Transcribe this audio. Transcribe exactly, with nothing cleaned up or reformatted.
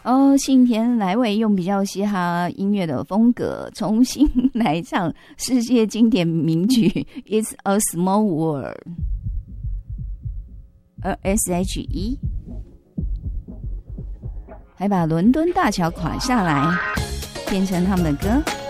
哦，信田来未用比较嘻哈音乐的风格重新来唱世界经典名曲《It's a Small World》，而 S H E 还把伦敦大桥垮下来变成他们的歌。